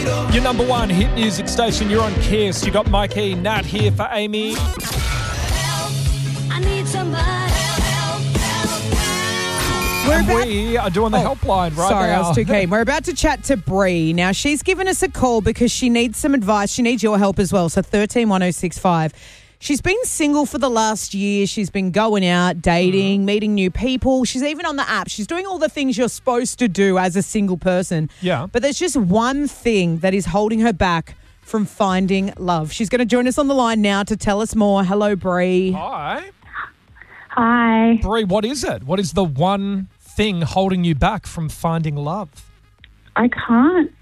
Your number one hit music station, you're on Kiss. You got Mikey, Nat here for Amy. I need somebody. We are doing the helpline right Sorry, now. I was too keen. We're about to chat to Bree. Now, she's given us a call because she needs some advice. She needs your help as well. So 131065. She's been single for the last year. She's been going out, dating, meeting new people. She's even on the app. She's doing all the things you're supposed to do as a single person. Yeah. But there's just one thing that is holding her back from finding love. She's going to join us on the line now to tell us more. Hello, Bree. Hi. Hi. Bree, what is it? What is the one thing holding you back from finding love? I can't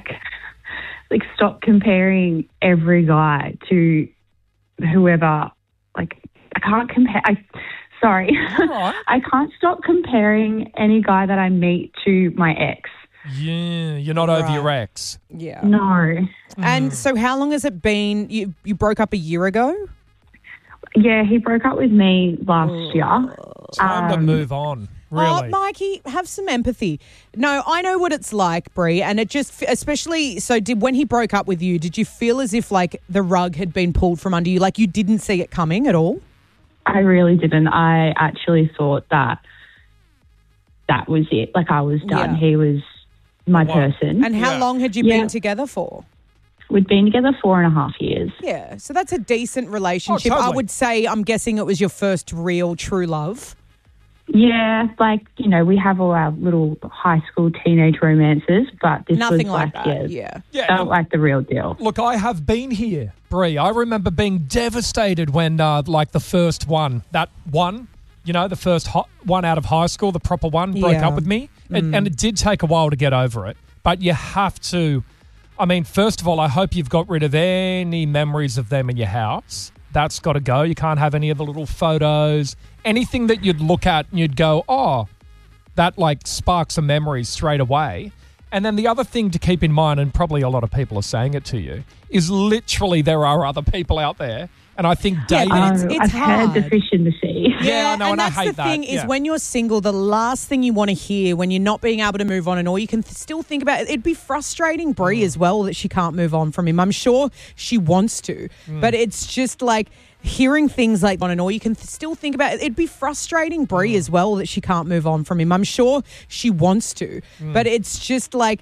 stop comparing every guy to whoever. I can't compare. Sorry. Right. I can't stop comparing any guy that I meet to my ex. Yeah, you're not over your ex. Yeah. No. And so how long has it been? You broke up a year ago? Yeah, he broke up with me last year. Time to move on, really. Oh, Mikey, have some empathy. No, I know what it's like, Bree, and it just, especially, so when he broke up with you, did you feel as if the rug had been pulled from under you, like you didn't see it coming at all? I really didn't. I actually thought that was it. I was done. Yeah. He was my person. And how long had you been together for? We'd been together 4.5 years. Yeah, so that's a decent relationship. Oh, totally. I would say, I'm guessing it was your first real true love. Yeah, we have all our little high school teenage romances, but this Nothing was like that, yeah. felt like the real deal. Look, I have been here, Bree. I remember being devastated when, the first one, that one, the first one out of high school, the proper one, broke up with me. And it did take a while to get over it. But you have to, first of all, I hope you've got rid of any memories of them in your house. That's got to go. You can't have any of the little photos, anything that you'd look at and you'd go, oh, that sparks a memory straight away. And then the other thing to keep in mind, and probably a lot of people are saying it to you, is literally there are other people out there. And I think dating... it's I've hard. heard the fish in the sea. Yeah, I know, and I that's hate the that. thing is Yeah. when you're single, the last thing you want to hear when you're not being able to move on and all you can still think about, it'd be frustrating, Bree, as well, that she can't move on from him. I'm sure she wants to, but it's just hearing things like that and all you can still think about, it'd be frustrating, Bree, as well, that she can't move on from him. I'm sure she wants to, but it's just